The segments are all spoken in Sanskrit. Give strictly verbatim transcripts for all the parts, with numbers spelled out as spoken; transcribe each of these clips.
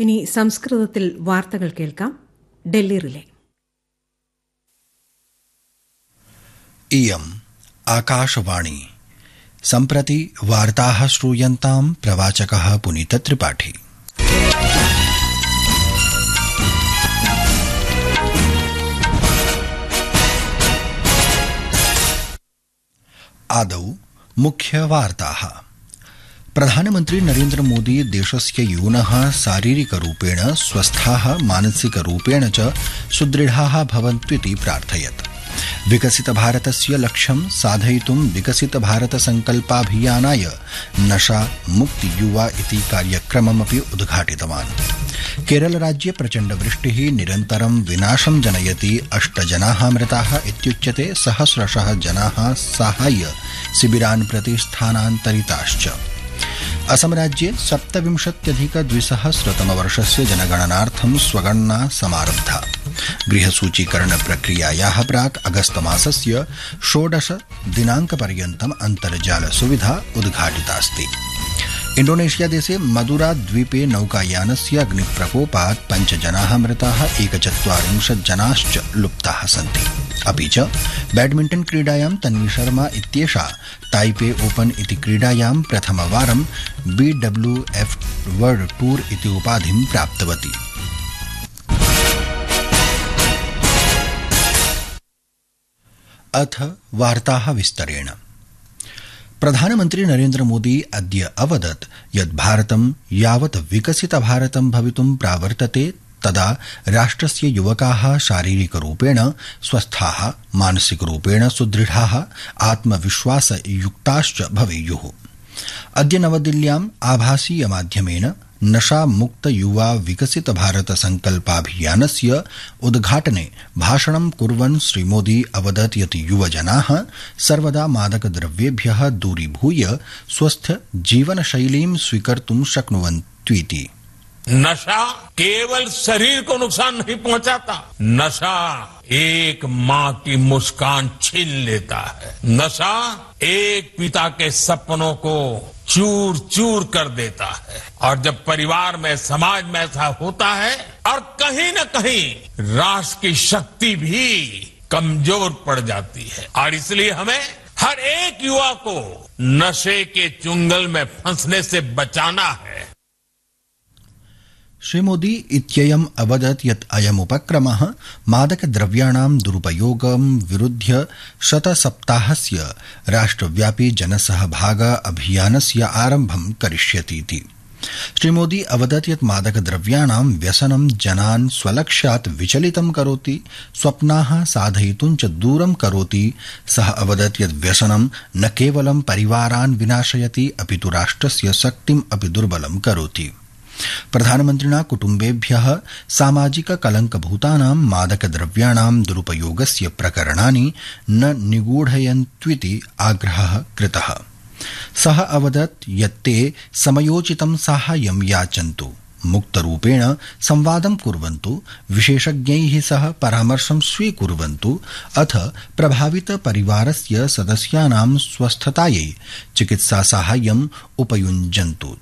ഇനി സംസ്കൃതത്തിൽ വാർത്തകൾ കേൾക്കാം. ഡൽഹി റിലേ. इयम् आकाशवाणी. सम्प्रति वार्ताः श्रूयन्ताम्. प्रवाचकः पुनीत त्रिपाठी. आदौ मुख्यवार्ताः. प्रधानमन्त्री नरेन्द्र मोदी देशस्य यूनः शारीरिकरूपेण स्वस्थाः मानसिकरूपेण च सुदृढाः भवन्तुइति प्रार्थयत्. विकसित भारतस्य लक्ष्यं साधयितुं विकसित भारत संकल्पाभियानाय नशा मुक्ति युवा इति कार्यक्रममपि उद्घाटितवान्. केरलराज्ये प्रचण्डवृष्टिः निरन्तरं विनाशं जनयति. अष्ट जनाः मृताः इत्युच्यते. सहस्रशः जनाः साहाय्य शिबिरान् प्रति स्थानान्तरिताश्च. असम राज्ये सप्तविंशत्यधिक द्विसहस्रतमवर्षस्य जनगणनार्थं स्वगणना समारब्धा. गृहसूचीकरण प्रक्रियायाः प्राक् अगस्त मासस्य षोडश दिनाङ्कपर्यन्तम् अन्तर्जाल सुविधा उद्घाटितास्ति. इण्डोनेशिया देशे मदुरा द्वीपे नौकायानस्य अग्निप्रकोपात् पञ्च जनाः मृताः, एकचत्वारिंशत् जनाश्च लुप्ताः सन्ति. अपि च बैडमिण्टन् क्रीडायां तन्वी शर्मा इत्येषा ताइपे ओपन इति क्रीडायां प्रथमवारं B W F world tour इति उपाधिं प्राप्तवती. अथ वार्ताः विस्तरेण. प्रधानमन्त्री नरेन्द्र मोदी अद्य अवदत् यत् भारतं यावत् विकसित भारतं भवितुं प्रावर्तते तदा राष्ट्रस्य युवकाः शारीरिकरूपेण स्वस्थाः, मानसिकरूपेण सुदृढाः, आत्मविश्वासयुक्ताश्च भवेयुः. अद्य नवदिल्ल्याम् आभासीय माध्यमेन नशा मुक्त युवा विकसित भारत संकल्पाभियानस्य उद्घाटने भाषणं कुर्वन् श्रीमोदी अवदत् यत् युवजनाः सर्वदा मादकद्रव्येभ्यः दूरीभूय स्वस्थ जीवनशैलीं स्वीकर्तुं शक्नुवन्तीति. नशा केवल शरीर को नुकसान नहीं पहुंचाता, नशा एक माँ की मुस्कान छीन लेता है. नशा एक पिता के सपनों को चूर चूर कर देता है. और जब परिवार में, समाज में ऐसा होता है और कहीं न कहीं राष्ट्र की शक्ति भी कमजोर पड़ जाती है. और इसलिए हमें हर एक युवा को नशे के चुंगल में फंसने से बचाना है. श्रीमोदी इत्ययम् अवदत् यत् अयमुपक्रमः मादकद्रव्याणां दुरुपयोगं विरुध्य शतसप्ताहस्य राष्ट्रव्यापी जनसहभाग अभियानस्य आरम्भं करिष्यतीति. श्रीमोदी अवदत् यत् मादकद्रव्याणां व्यसनं जनान् स्वलक्ष्यात् विचलितं करोति, स्वप्नाः साधयितुं च दूरं करोति. सः अवदत् यत् व्यसनं न केवलं परिवारान् विनाशयति अपितु राष्ट्रस्य शक्तिम् अपि दुर्बलं करोति. प्रधानमन्त्रिणा कुटुम्बेभ्यः सामाजिक कलंकभूतानां मादकद्रव्याणां दुरुपयोगस्य प्रकरणानि न निगूढयन्त्विति आग्रहः कृतः. सः अवदत् यत् ते समयोचितं साहाय्यं याचन्तु, मुक्तरूपेण संवादं कुर्वन्तु, विशेषज्ञैः सह परामर्शं स्वीकुर्वन्तु, अथ प्रभावित परिवारस्य सदस्यानां स्वस्थतायै चिकित्सा साहाय्यम् उपयुञ्जन्तु.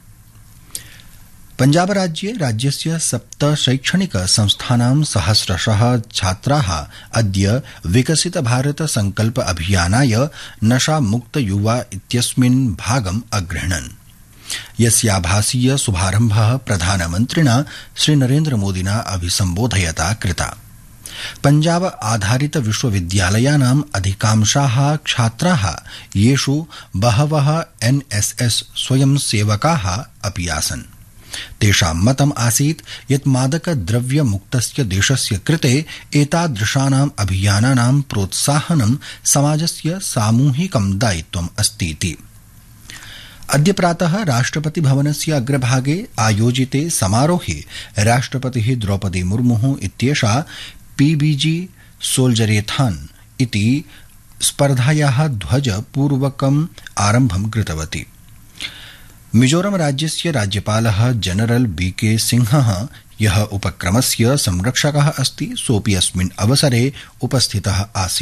पंजाब राज्ये राज्यस्य सप्त शैक्षणिक संस्थानां सहस्रशः छात्राः अद्य विकसित भारत संकल्प अभियानाय नशा मुक्त युवा इत्यस्मिन् भागम् अगृह्णन्. यस्याभासीय शुभारम्भः प्रधानमन्त्रिणा श्रीनरेन्द्र मोदिना अभिसम्बोधयता कृता. पंजाब आधारित विश्वविद्यालयानाम् अधिकांशाः छात्राः, येषु बहवः एनएसएस स्वयंसेवकाः अपि आसन्. तेषां मतम् आसीत् यत् मादकद्रव्य मुक्तस्य देशस्य कृते एतादृशानाम् अभियानानां प्रोत्साहनं समाजस्य सामूहिकं दायित्वम् अस्तीति. अद्य प्रातः राष्ट्रपति भवनस्य अग्रभागे आयोजिते समारोहे राष्ट्रपतिः द्रौपदी मुर्मुः इत्येषा पीबीजी सोल्जरेथान इति स्पर्धायाः ध्वजपूर्वकम् आरम्भं कृतवती. मिजोरम राज्यस्य राज्यपालः जनरल बीके सिंहः यः उपक्रमस्य संरक्षकः अस्ति, सोऽपि अस्मिन् अवसरे उपस्थितः आसीत्.